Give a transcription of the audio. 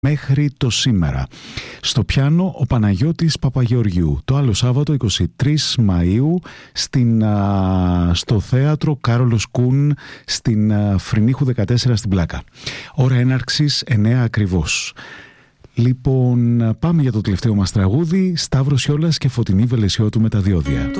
μέχρι το σήμερα. Στο πιάνο ο Παναγιώτης Παπαγεωργιού. Το άλλο Σάββατο 23 Μαΐου στο θέατρο Κάρολος Κούν στην Φρυνίχου 14 στην Πλάκα. Ώρα έναρξης 9 ακριβώς. Λοιπόν, πάμε για το τελευταίο μας τραγούδι. Σταύρος Ιόλας και Φωτεινή Βελεσιώτου με τα διόδια.